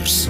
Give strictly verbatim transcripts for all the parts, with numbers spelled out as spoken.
Tips.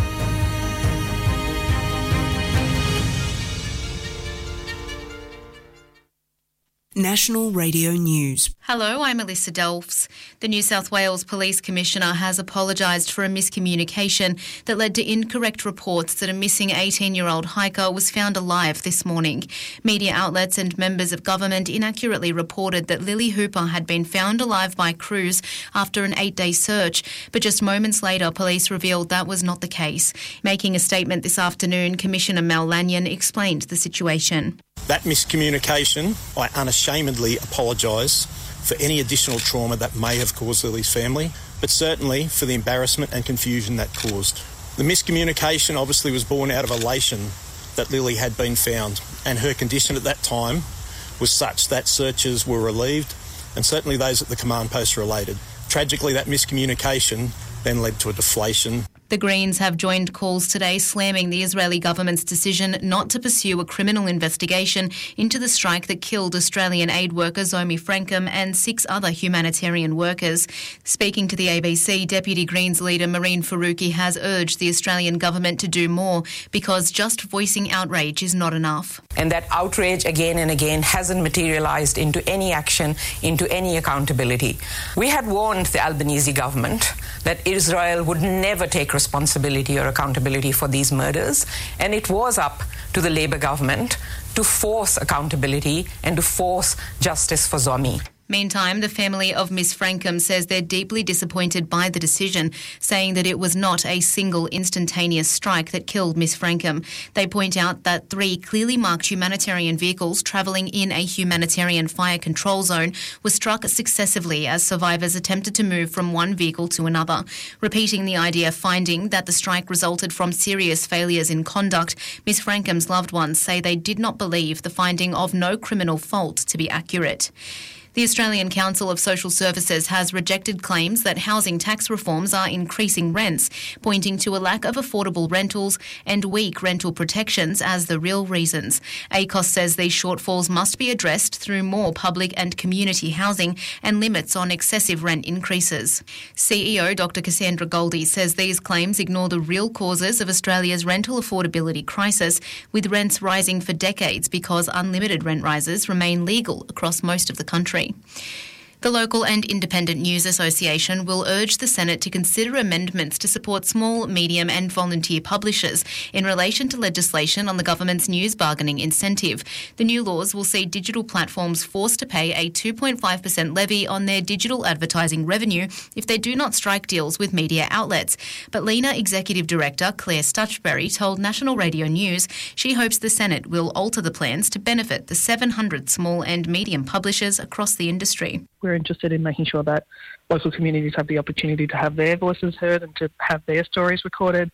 National Radio News. Hello, I'm Alyssa Delfs. The New South Wales Police Commissioner has apologised for a miscommunication that led to incorrect reports that a missing eighteen-year-old hiker was found alive this morning. Media outlets and members of government inaccurately reported that Lily Hooper had been found alive by crews after an eight-day search, but just moments later, police revealed that was not the case. Making a statement this afternoon, Commissioner Mel Lanyon explained the situation. That miscommunication, I unashamedly apologise for any additional trauma that may have caused Lily's family, but certainly for the embarrassment and confusion that caused. The miscommunication obviously was born out of elation that Lily had been found, and her condition at that time was such that searches were relieved, and certainly those at the command post related. Tragically, that miscommunication then led to a deflation. The Greens have joined calls today slamming the Israeli government's decision not to pursue a criminal investigation into the strike that killed Australian aid worker Zomi Frankham and six other humanitarian workers. Speaking to the A B C, Deputy Greens leader Marine Faruqi has urged the Australian government to do more because just voicing outrage is not enough. And that outrage again and again hasn't materialised into any action, into any accountability. We had warned the Albanese government that Israel would never take responsibility or accountability for these murders, and it was up to the Labour government to force accountability and to force justice for Zomi. Meantime, the family of Miss Frankham says they're deeply disappointed by the decision, saying that it was not a single instantaneous strike that killed Miss Frankham. They point out that three clearly marked humanitarian vehicles travelling in a humanitarian fire control zone were struck successively as survivors attempted to move from one vehicle to another. Repeating the idea finding that the strike resulted from serious failures in conduct, Miss Frankham's loved ones say they did not believe the finding of no criminal fault to be accurate. The Australian Council of Social Services has rejected claims that housing tax reforms are increasing rents, pointing to a lack of affordable rentals and weak rental protections as the real reasons. A C O S says these shortfalls must be addressed through more public and community housing and limits on excessive rent increases. C E O Doctor Cassandra Goldie says these claims ignore the real causes of Australia's rental affordability crisis, with rents rising for decades because unlimited rent rises remain legal across most of the country. The Local and Independent News Association will urge the Senate to consider amendments to support small, medium and volunteer publishers in relation to legislation on the government's news bargaining incentive. The new laws will see digital platforms forced to pay a two point five percent levy on their digital advertising revenue if they do not strike deals with media outlets. But Lena Executive Director Claire Stutchbury told National Radio News she hopes the Senate will alter the plans to benefit the seven hundred small and medium publishers across the industry. We're interested in making sure that local communities have the opportunity to have their voices heard and to have their stories recorded.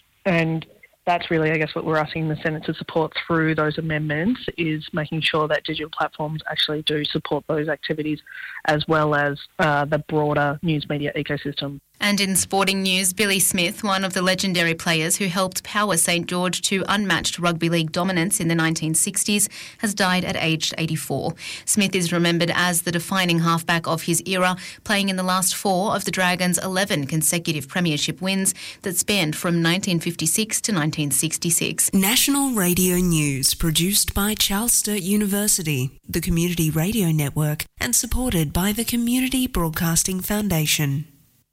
And that's really, I guess, what we're asking the Senate to support through those amendments, is making sure that digital platforms actually do support those activities as well as uh, the broader news media ecosystem. And in sporting news, Billy Smith, one of the legendary players who helped power St George to unmatched rugby league dominance in the nineteen sixties, has died at aged eighty-four. Smith is remembered as the defining halfback of his era, playing in the last four of the Dragons' eleven consecutive premiership wins that spanned from nineteen fifty-six to nineteen sixty-six. National Radio News, produced by Charles Sturt University, the Community Radio Network, and supported by the Community Broadcasting Foundation.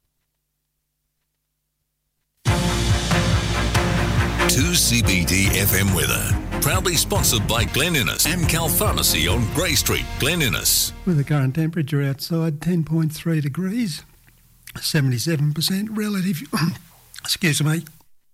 two C B D F M weather. Proudly sponsored by Glen Innes and Cal Pharmacy on Grey Street, Glen Innes. With the current temperature outside ten point three degrees, seventy-seven percent relative, excuse me.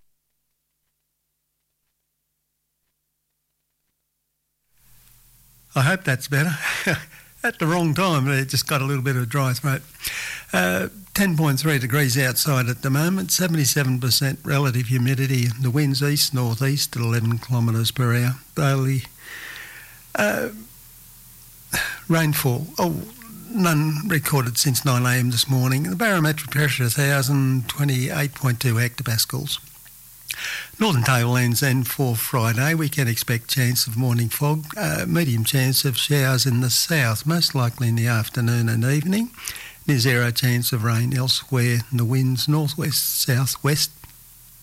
I hope that's better. At the wrong time, it just got a little bit of a dry throat. Uh, ten point three degrees outside at the moment, seventy-seven percent relative humidity. The wind's east-northeast at eleven kilometres per hour. Daily uh, rainfall, oh, none recorded since nine a m this morning. The barometric pressure one thousand twenty-eight point two hectopascals. Northern Tablelands then for Friday, we can expect chance of morning fog, uh, medium chance of showers in the south, most likely in the afternoon and evening. Near zero chance of rain elsewhere, and the winds northwest, southwest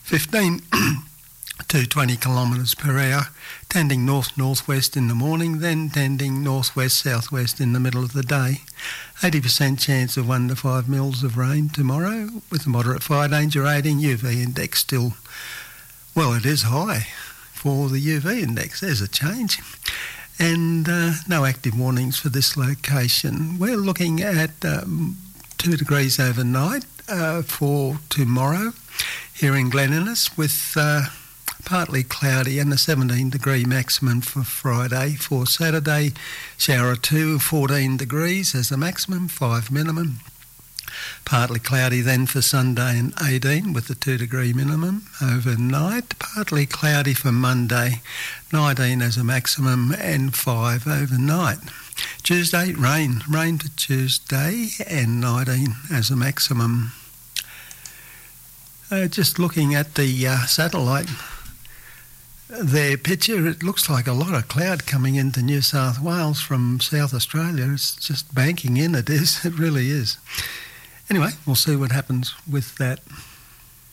fifteen to twenty kilometres per hour, tending north-northwest in the morning, then tending northwest-southwest in the middle of the day. eighty percent chance of one to five mils of rain tomorrow, with a moderate fire danger rating. U V index still, well, it is high for the U V index. There's a change. And uh, no active warnings for this location. We're looking at um, two degrees overnight uh, for tomorrow here in Glen Innes, with uh, partly cloudy and a seventeen degree maximum for Friday. For Saturday, shower two, fourteen degrees as the maximum, five minimum. Partly cloudy then for Sunday and eighteen with the two degree minimum overnight. Partly cloudy for Monday, nineteen as a maximum and five overnight. Tuesday, rain. Rain for Tuesday and nineteen as a maximum. Uh, just looking at the uh, satellite, their picture, it looks like a lot of cloud coming into New South Wales from South Australia. It's just banking in, it is. It really is. Anyway, we'll see what happens with that.